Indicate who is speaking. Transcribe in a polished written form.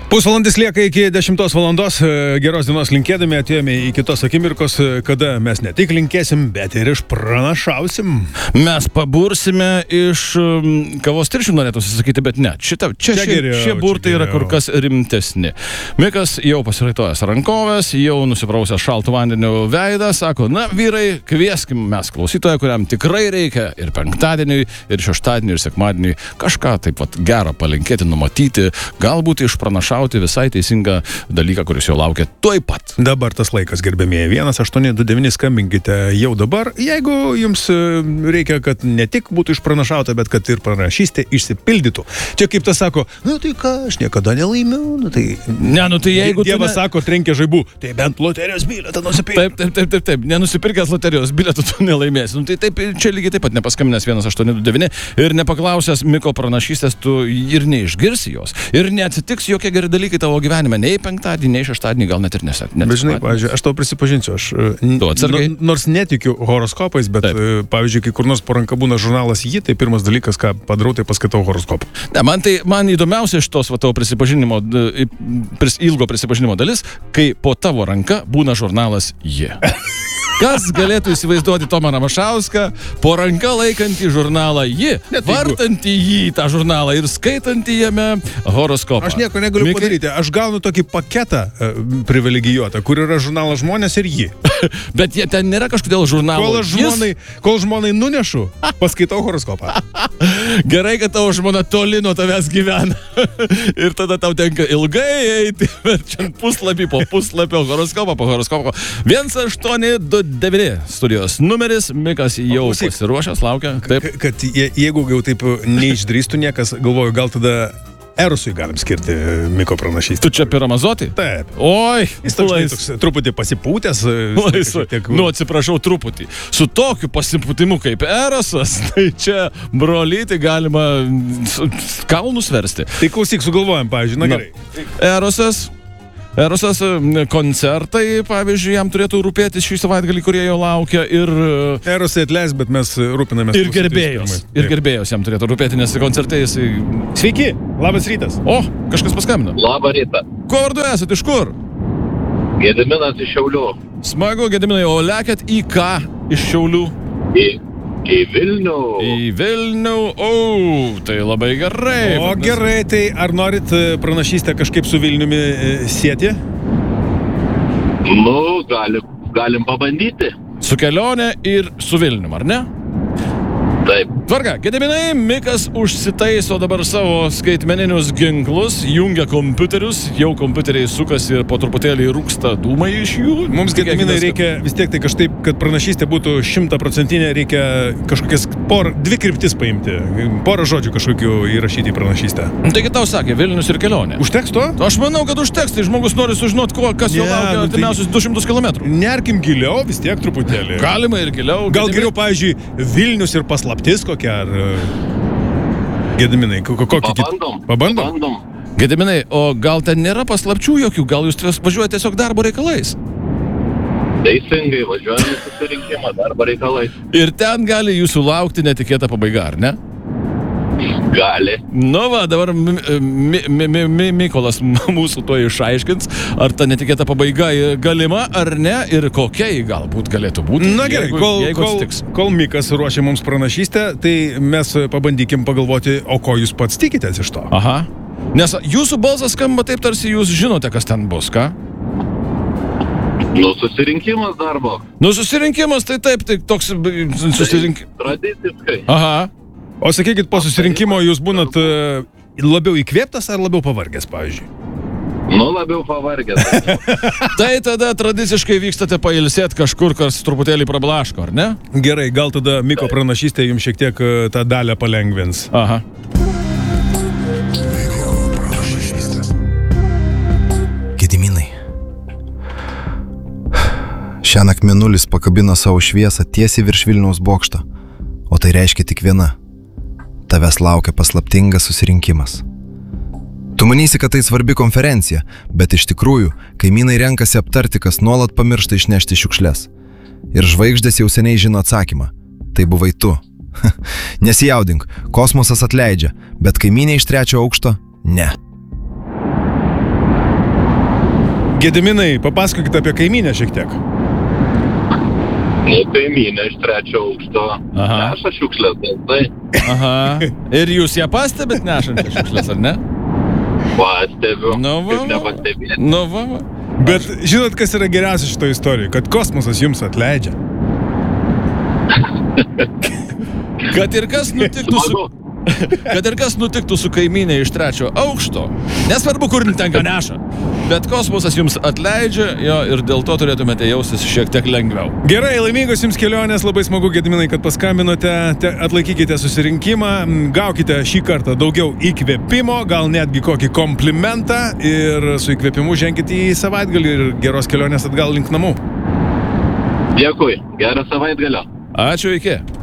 Speaker 1: Pusvalandis lieka iki 10 valandos. Geros dienos linkėdami atėjome į kitos akimirkos, kada mes ne tik linkėsim, bet ir išpranašausim.
Speaker 2: Mes pabursime iš kavos tiršių, norėtųsi sakyti, bet ne. Šie burtai yra kur kas rimtesni. Mikas jau pasiraitojęs rankovės, jau nusiprausęs šaltų vandeniu veidą, sako, na vyrai, kvieskim mes klausytoją, kuriam tikrai reikia ir penktadieniui, ir šeštadieniui, ir sekmadieniui kažką taip pat gero palinkėti, numatyti, galbūt išpranašauti visai teisingą dalyką, kuris jau laukia tuoj pat.
Speaker 1: Dabar tas laikas, gerbėmieji. 1829 skambinkite jau dabar, jeigu jums reikia, kad ne tik būtų išpranašauta, bet kad ir pranašystė išsipildytų. Čia kaip tas sako, nu tai ką, aš niekada nelaimiu, nu tai...
Speaker 2: Ne, nu tai jeigu
Speaker 1: Dievas sako, trenkia žaibų, tai bent loterijos bilietą nusipirk.
Speaker 2: Taip. Nenusipirkęs loterijos bilietų tu nelaimėsi. Nu tai taip, čia lygiai taip pat nepaskambinęs 1829 ir nepaklausęs Miko pranašystės, tu ir neišgirsi jos. Ir neatsitiks jokie geri dalykai tavo gyvenime, nei penktadienį, nei šeštadienį, gal net ir nesat.
Speaker 1: Bet žinai, pavyzdžiui, aš tau prisipažinsiu, nors netikiu horoskopais, bet pavyzdžiui, kai kur nors po ranka būna žurnalas Jį, tai pirmas dalykas, ką padarau, tai paskaitau horoskopą.
Speaker 2: Ne, man įdomiausia šitos tavo prisipažinimo, ilgo prisipažinimo dalis, kai po tavo ranka būna žurnalas Jį. Kas galėtų įsivaizduoti Tomą Ramašauską po ranka laikantį žurnalą Jį, vartantį jį tą žurnalą ir skaitantį jame horoskopą?
Speaker 1: Aš nieko negaliu padaryti. Aš gaunu tokį paketą privilegijuotą, kur yra žurnalas Žmonės ir Jį.
Speaker 2: Bet jie ten nėra kažkodėl žurnalo
Speaker 1: Kol žmonai nunešu, paskaitau horoskopą.
Speaker 2: Gerai, kad tavo žmona toli nuo tavęs gyvena. Ir tada tau tenka ilgai eiti, verčiant puslapį po puslapio, horoskopą po horoskopo. 1829 studijos numeris, Mikas jau pasiruošęs, laukia. Taip.
Speaker 1: Kad jeigu jau taip neišdrįstų niekas, galvoju, gal tada Erosui galim skirti Miko pranašystę.
Speaker 2: Tu čia piramazoti?
Speaker 1: Taip.
Speaker 2: Oi,
Speaker 1: jis toks truputį pasipūtęs.
Speaker 2: Nu, atsiprašau, truputį. Su tokiu pasipūtimu kaip Erosas, tai čia brolyti galima kalnus versti.
Speaker 1: Tai klausyk, sugalvojam, pavyzdžiui, na gerai.
Speaker 2: Erosas koncertai, pavyzdžiui, jam turėtų rūpėti šį savaitgalį, kurie jo laukia, ir...
Speaker 1: Erosai atleis, bet mes rūpinamės...
Speaker 2: Ir gerbėjos jam turėtų rūpėti, nes koncertai jisai...
Speaker 1: Sveiki, labas rytas.
Speaker 2: O, kažkas paskambino.
Speaker 3: Labą rytą.
Speaker 2: Ko vardu esat, iš kur?
Speaker 3: Gediminas iš Šiaulių.
Speaker 2: Smagu, Gediminai, o lekiat į ką iš Šiaulių?
Speaker 3: Į Vilnių.
Speaker 2: Į Vilnių, tai labai gerai.
Speaker 1: O gerai, tai ar norit pranašystę kažkaip su Vilniumi sieti?
Speaker 3: Nu, galim pabandyti.
Speaker 2: Su kelionė ir su Vilnium, ar ne?
Speaker 3: Taip.
Speaker 2: Tvarka, Gediminai, Mikas užsitaiso dabar savo skaitmeninius ginklus, jungia kompiuterius, jau kompiuteriai sukasi ir po truputėlį rūksta dūmai iš jų.
Speaker 1: Mums, Gediminai, reikia vis tiek tai kažkaip, kad pranašystė būtų 100%, reikia kažkokias dvi kryptis paimti, porą žodžių kažkokių įrašyti į pranašystę.
Speaker 2: Taigi tau sakė, Vilnius ir kelionė.
Speaker 1: Užteks to?
Speaker 2: Aš manau, kad užteks, tai žmogus nori sužinoti, kas jo laukia artimiausius 200 km.
Speaker 1: Nerkim giliau, vis tiek truputėlį.
Speaker 2: Galima ir giliau.
Speaker 1: Gal geriau, pavyzdžiui, Vilnius ir paslaptis kokia, ar Gediminai, kokį... Pabandom.
Speaker 2: Gediminai, o gal ten nėra paslapčių jokių, gal jūs važiuojate tiesiog darbo reikalais?
Speaker 3: Teisingai, važiuojame susirinkimą darbo reikalais.
Speaker 2: Ir ten gali jūsų laukti netikėta pabaiga, ar ne?
Speaker 3: Gali.
Speaker 2: Nu va, dabar Mykolas mūsų to išaiškins, ar ta netikėta pabaiga galima, ar ne, ir kokia ji galbūt galėtų būti.
Speaker 1: Na gerai, kol Mikas ruošia mums pranašystę, tai mes pabandykim pagalvoti, o ko jūs pats tikitės iš to.
Speaker 2: Aha. Nes jūsų balsas skamba taip, tarsi jūs žinote, kas ten bus, ką?
Speaker 3: Nu, susirinkimas darbo.
Speaker 2: Nu, susirinkimas, tai taip, tai toks susirinkimas.
Speaker 3: Tradiciškai.
Speaker 2: Aha.
Speaker 1: O sakykit, po susirinkimo jūs būnat labiau įkvėptas ar labiau pavargęs, pavyzdžiui?
Speaker 3: Nu, labiau pavargęs.
Speaker 2: Tai tada tradiciškai vykstate pailsėti kažkur, kas truputėlį prablaško, ar ne?
Speaker 1: Gerai, gal tada Miko pranašystė jums šiek tiek tą dalę palengvins.
Speaker 2: Aha.
Speaker 4: Gediminai. Šiąnakt mėnulis pakabino savo šviesą tiesiai virš Vilniaus bokšto, o tai reiškia tik viena. Tavęs laukia paslaptingas susirinkimas. Tu manysi, kad tai svarbi konferencija, bet iš tikrųjų kaimynai renkasi aptarti, kas nuolat pamiršta išnešti šiukšles. Ir žvaigždės jau seniai žino atsakymą. Tai buvai tu. Nesijaudink, kosmosas atleidžia, bet kaimynė iš 3. aukšto – ne.
Speaker 1: Gediminai, papasakokite apie kaimynę šiek tiek.
Speaker 3: Nu, kaimynė iš 3 aukšto neša šiukšlės, tai.
Speaker 2: Aha. Ir jūs ją pastebit nešančią šiukšlės, ar ne?
Speaker 3: Pastebiu.
Speaker 2: Kaip
Speaker 3: nepastebėti.
Speaker 2: Va.
Speaker 1: Bet žinot, kas yra geriausia šito istorijoje? Kad kosmosas jums atleidžia.
Speaker 2: Kad ir kas nutiktų su kaimynė iš 3 aukšto, nesvarbu, kur tenka neša, bet kosmosas jums atleidžia jo ir dėl to turėtumėte jaustis šiek tiek lengviau.
Speaker 1: Gerai, laimingos jums kelionės, labai smagu, Gediminai, kad paskambinote, atlaikykite susirinkimą, gaukite šį kartą daugiau įkvėpimo, gal netgi kokį komplimentą ir su įkvėpimu ženkite į savaitgalį ir geros kelionės atgal link namų.
Speaker 3: Dėkui, gerą savaitgalio.
Speaker 2: Ačiū, iki.